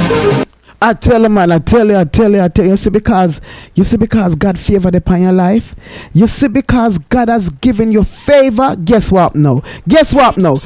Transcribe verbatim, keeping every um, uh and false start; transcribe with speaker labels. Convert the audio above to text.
Speaker 1: I tell you, man, I tell you, I tell you, I tell you. You see, because you see, because God favored upon your life. You see, because God has given you favor. Guess what? No. Guess what? No.